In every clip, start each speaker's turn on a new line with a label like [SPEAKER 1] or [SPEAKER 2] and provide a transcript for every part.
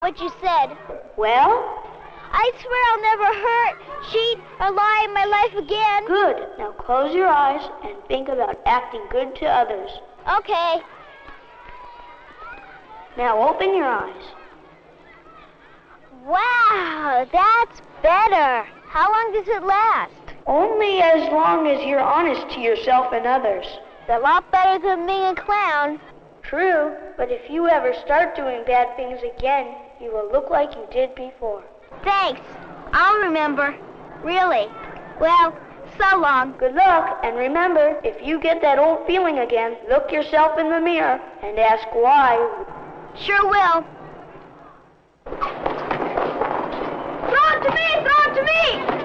[SPEAKER 1] what you said.
[SPEAKER 2] Well?
[SPEAKER 1] I swear I'll never hurt, cheat, or lie in my life again.
[SPEAKER 2] Good. Now close your eyes and think about acting good to others.
[SPEAKER 1] Okay.
[SPEAKER 2] Now open your eyes.
[SPEAKER 1] Wow, that's better. How long does it last?
[SPEAKER 2] Only as long as you're honest to yourself and others.
[SPEAKER 1] It's a lot better than being a clown.
[SPEAKER 2] True, but if you ever start doing bad things again, you will look like you did before.
[SPEAKER 1] Thanks. I'll remember. Really. Well, so long.
[SPEAKER 2] Good luck, and remember, if you get that old feeling again, look yourself in the mirror and ask why.
[SPEAKER 1] Sure will. Throw it to me! Throw it to me!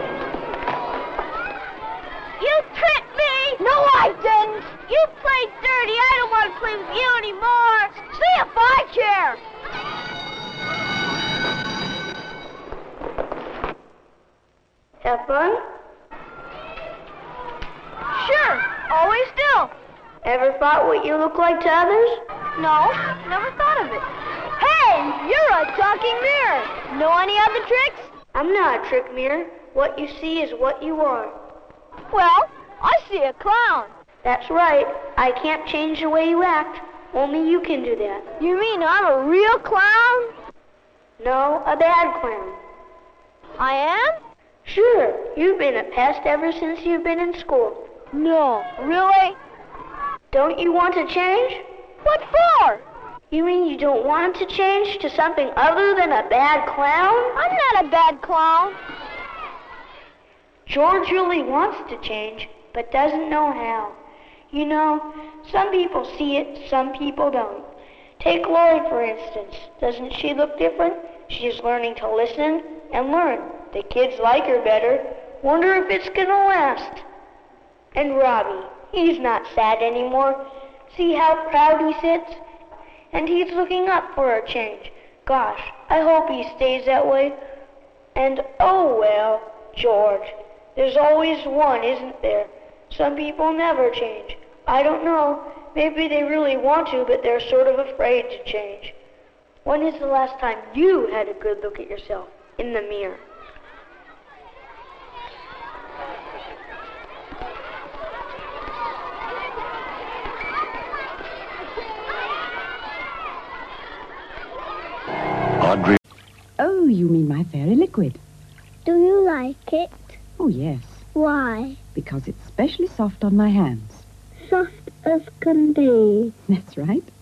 [SPEAKER 1] You tricked me! No, I didn't! You played dirty. I don't want to play with you anymore. See if I care.
[SPEAKER 2] Have fun?
[SPEAKER 1] Sure, always do.
[SPEAKER 2] Ever thought what you look like to others?
[SPEAKER 1] No, never thought of it. Hey, you're a talking mirror. Know any other tricks?
[SPEAKER 2] I'm not a trick mirror. What you see is what you are.
[SPEAKER 1] Well, I see a clown.
[SPEAKER 2] That's right. I can't change the way you act. Only you can do that.
[SPEAKER 1] You mean I'm a real clown?
[SPEAKER 2] No, a bad clown.
[SPEAKER 1] I am?
[SPEAKER 2] Sure. You've been a pest ever since you've been in school.
[SPEAKER 1] No, really?
[SPEAKER 2] Don't you want to change?
[SPEAKER 1] What for?
[SPEAKER 2] You mean you don't want to change to something other than a bad clown?
[SPEAKER 1] I'm not a bad clown.
[SPEAKER 2] George really wants to change, but doesn't know how. You know, some people see it, some people don't. Take Lori, for instance. Doesn't she look different? She's learning to listen and learn. The kids like her better. Wonder if it's gonna last. And Robbie, he's not sad anymore. See how proud he sits? And he's looking up for a change. Gosh, I hope he stays that way. And oh well, George, there's always one, isn't there? Some people never change. I don't know. Maybe they really want to, but they're sort of afraid to change. When is the last time you had a good look at yourself in the mirror?
[SPEAKER 3] Audrey.
[SPEAKER 4] Oh, you mean my fairy liquid?
[SPEAKER 1] Do you like it?
[SPEAKER 4] Oh, yes.
[SPEAKER 1] Why?
[SPEAKER 4] Because it's specially soft on my hands.
[SPEAKER 1] Soft as can be.
[SPEAKER 4] That's right.